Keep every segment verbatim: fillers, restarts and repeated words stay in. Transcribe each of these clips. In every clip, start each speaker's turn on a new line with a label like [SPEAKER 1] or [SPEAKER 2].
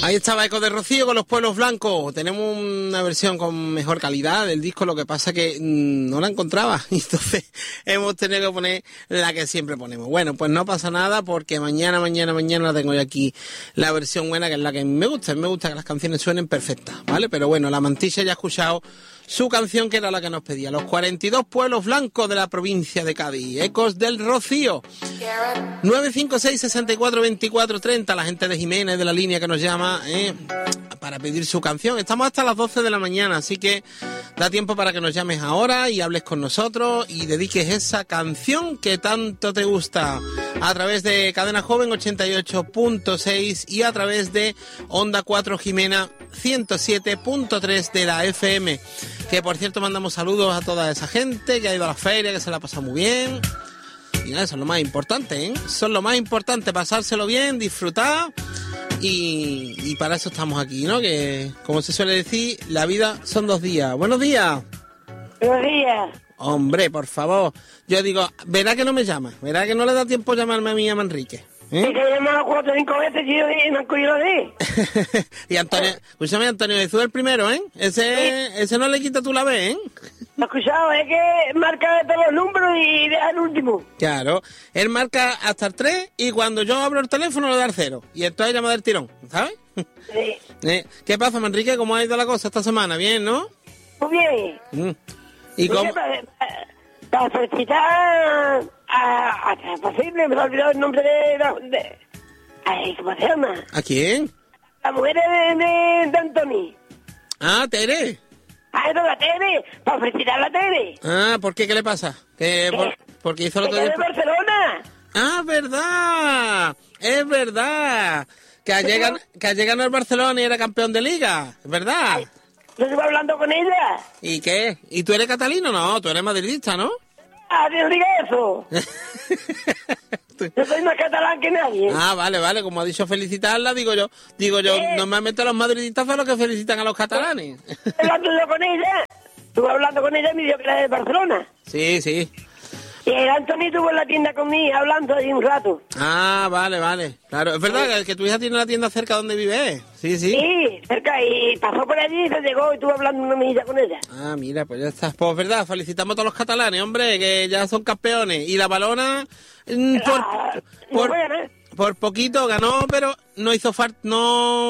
[SPEAKER 1] Ahí estaba Ecos de Rocío con Los Pueblos Blancos. Tenemos una versión con mejor calidad del disco, lo que pasa que mmm, no la encontraba. Entonces hemos tenido que poner la que siempre ponemos. Bueno, pues no pasa nada porque mañana, mañana, mañana tengo yo aquí la versión buena, que es la que me gusta. Me gusta que las canciones suenen perfectas, ¿vale? Pero bueno, la Mantilla ya ha escuchado su canción, que era la que nos pedía. Los cuarenta y dos pueblos blancos de la provincia de Cádiz. Ecos del Rocío. nueve cinco seis, seis cuatro, veinticuatro, treinta. La gente de Jiménez de la línea que nos llama eh, para pedir su canción. Estamos hasta las doce de la mañana, así que da tiempo para que nos llames ahora y hables con nosotros y dediques esa canción que tanto te gusta a través de Cadena Joven ochenta y ocho punto seis y a través de Onda cuatro Jimena ciento siete punto tres de la F M. Que por cierto mandamos saludos a toda esa gente que ha ido a la feria, que se la ha pasado muy bien. Y nada, eso es lo más importante, ¿eh? Eso es lo más importante, pasárselo bien, disfrutar. Y, y para eso estamos aquí, ¿no? Que, como se suele decir, la vida son dos días. ¡Buenos días!
[SPEAKER 2] Buenos días.
[SPEAKER 1] Hombre, por favor. Yo digo, verá que no me llama. Verá que no le da tiempo llamarme a mí a Manrique. ¿Eh?
[SPEAKER 2] Y te he llamado cuatro o cinco veces y yo no he cogido de.
[SPEAKER 1] Y Antonio, escúchame, Antonio Jesús el primero, ¿eh? Ese, ¿Sí? Ese no le quita tú la vez, ¿eh?
[SPEAKER 2] Lo he escuchado, es que marca todos los números y deja el último.
[SPEAKER 1] Claro, él marca hasta el tres y cuando yo abro el teléfono le da el cero. Y entonces llama del tirón, ¿sabes?
[SPEAKER 2] Sí.
[SPEAKER 1] ¿Eh? ¿Qué pasa, Manrique? ¿Cómo ha ido la cosa esta semana? Bien, ¿no?
[SPEAKER 2] Muy bien.
[SPEAKER 1] Mm. ¿Y
[SPEAKER 2] Muy
[SPEAKER 1] cómo?
[SPEAKER 2] bien, para, para, para felicitar a, a, posible, me he olvidado el nombre de, de ay, ¿cómo se llama?
[SPEAKER 1] ¿A quién?
[SPEAKER 2] La mujer de, de, de Antoni.
[SPEAKER 1] Ah, Tere.
[SPEAKER 2] Ah, no, la Tere, para felicitar a la Tere.
[SPEAKER 1] Ah, ¿por qué? ¿Qué le pasa? ¿Que por, porque hizo lo que...
[SPEAKER 2] de Barcelona.
[SPEAKER 1] Ah, verdad. Es verdad. Que ayer, gan, que ayer ganó el Barcelona y era campeón de liga. Es verdad.
[SPEAKER 2] Ay, yo estuve hablando con ella.
[SPEAKER 1] ¿Y qué? ¿Y tú eres catalino? No, tú eres madridista, ¿no?
[SPEAKER 2] Ah, no diga eso. Yo soy más catalán que nadie.
[SPEAKER 1] Ah, vale, vale, como ha dicho felicitarla, digo yo, digo yo,
[SPEAKER 2] ¿Eh?
[SPEAKER 1] normalmente los madridistas son los que felicitan a los catalanes.
[SPEAKER 2] Estuve hablando yo con ella. Estuve hablando con ella y me dijo que era de Barcelona.
[SPEAKER 1] Sí, sí.
[SPEAKER 2] Y el Anthony estuvo en la tienda conmigo hablando ahí un rato.
[SPEAKER 1] Ah, vale, vale. Claro, es verdad que, que tu hija tiene la tienda cerca donde vive. Sí, sí.
[SPEAKER 2] Sí, cerca, y pasó por allí y se llegó y estuvo hablando una milla con ella.
[SPEAKER 1] Ah, mira, pues ya está. Pues verdad, felicitamos a todos los catalanes, hombre, que ya son campeones. Y la Balona, mm, por,
[SPEAKER 2] Ah, no
[SPEAKER 1] por,
[SPEAKER 2] voy a ganar.
[SPEAKER 1] por poquito ganó, pero no hizo falta, no...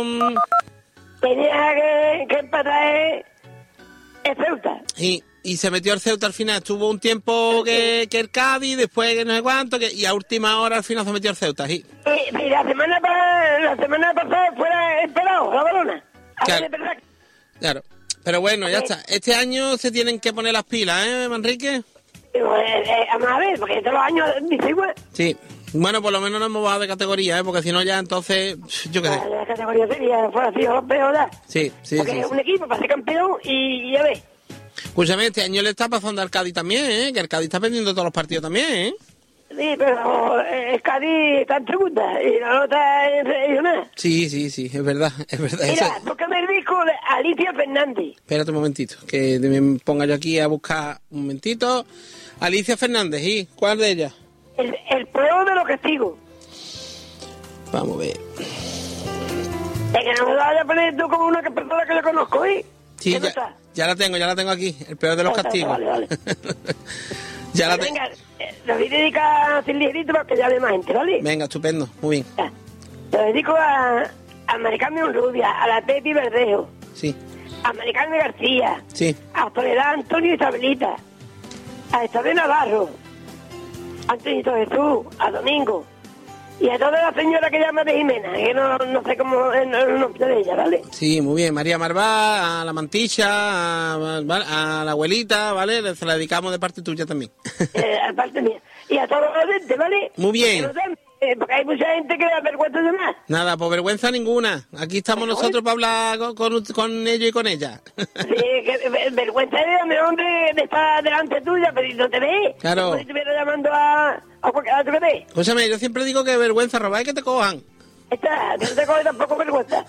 [SPEAKER 2] Tenía que, que empatar el, el Ceuta.
[SPEAKER 1] Y, y se metió el Ceuta al final. Estuvo un tiempo que, que el Cádiz, después que no sé cuánto, que, y a última hora al final se metió el Ceuta. Sí.
[SPEAKER 2] Y, y la semana pa, la semana pasada fuera esperado, la Balona. A
[SPEAKER 1] Claro.
[SPEAKER 2] ver, es verdad.
[SPEAKER 1] Claro. Pero bueno, ya está. Este año se tienen que poner las pilas, ¿eh, Manrique?
[SPEAKER 2] Digo, eh, eh, vamos a ver, porque todos los años dice igual.
[SPEAKER 1] Sí. Bueno, por lo menos no hemos bajado de categoría, ¿eh? Porque si no ya entonces, yo qué sé.
[SPEAKER 2] La, la categoría sería fuera así, los peores, ¿verdad?
[SPEAKER 1] Sí, sí,
[SPEAKER 2] Porque
[SPEAKER 1] sí.
[SPEAKER 2] es
[SPEAKER 1] sí.
[SPEAKER 2] un equipo para ser campeón y, y a ver.
[SPEAKER 1] Escúchame, este año le está pasando al Cádiz también, ¿eh? Que el Cádiz está perdiendo todos los partidos también, ¿eh?
[SPEAKER 2] Sí, pero eh, el Cádiz está en segunda y la nota es regional.
[SPEAKER 1] Sí, sí, sí, es verdad, es verdad.
[SPEAKER 2] Mira,
[SPEAKER 1] Eso...
[SPEAKER 2] tócame el disco de Alicia Fernández.
[SPEAKER 1] Espérate un momentito, que me ponga yo aquí a buscar un momentito. Alicia Fernández, ¿y cuál de ellas?
[SPEAKER 2] El, el peor de los castigos.
[SPEAKER 1] Vamos a ver.
[SPEAKER 2] Es que no me vayas a poner tú como una persona que yo conozco, ¿eh?
[SPEAKER 1] Sí,
[SPEAKER 2] ¿Qué no
[SPEAKER 1] ya,
[SPEAKER 2] está?
[SPEAKER 1] ya la tengo, ya la tengo aquí. El peor de los
[SPEAKER 2] Vale,
[SPEAKER 1] castigos.
[SPEAKER 2] vale, vale.
[SPEAKER 1] Ya la
[SPEAKER 2] Pues
[SPEAKER 1] tengo.
[SPEAKER 2] venga, eh, lo voy a dedicar así ligerito para que llame más gente, ¿vale?
[SPEAKER 1] Venga, estupendo, muy bien.
[SPEAKER 2] Ya. Lo dedico a, a Maricarmen Rubia, a la Pepi Verdejo,
[SPEAKER 1] Sí,
[SPEAKER 2] a Maricarmen García,
[SPEAKER 1] sí.
[SPEAKER 2] a Soledad Antonio Isabelita, a Isabel Navarro, a Antonito Jesús, a Domingo y a toda la señora que llama de Jimena, que no, no sé cómo es el nombre de ella, ¿vale?
[SPEAKER 1] Sí, muy bien. María Marvá, a la Mantilla, a, a la abuelita, ¿vale? Se la dedicamos de parte tuya también.
[SPEAKER 2] Eh, aparte mía. Y a todos los oyentes, ¿vale?
[SPEAKER 1] Muy bien.
[SPEAKER 2] Que nos den, eh, porque hay mucha gente que da vergüenza de más.
[SPEAKER 1] Nada, por vergüenza ninguna. Aquí estamos nosotros para hablar con, con, con ellos y con ella.
[SPEAKER 2] Sí, que ver- vergüenza de darme hombre de estar delante tuya, pero no te ves.
[SPEAKER 1] Claro.
[SPEAKER 2] Como si estuviera llamando a, a cualquier otro que te.
[SPEAKER 1] Escúchame, yo siempre digo que vergüenza robar y que te cojan.
[SPEAKER 2] Esta, que no te coge tampoco vergüenza.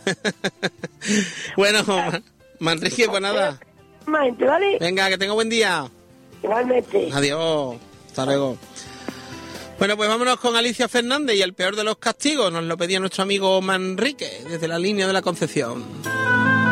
[SPEAKER 1] Bueno, Ma- Manrique, pues nada.
[SPEAKER 2] Más gente, ¿vale?
[SPEAKER 1] Venga, que tenga buen día.
[SPEAKER 2] Igualmente.
[SPEAKER 1] Adiós. Hasta luego. Bueno, pues vámonos con Alicia Fernández y el peor de los castigos. Nos lo pedía nuestro amigo Manrique desde la línea de la Concepción.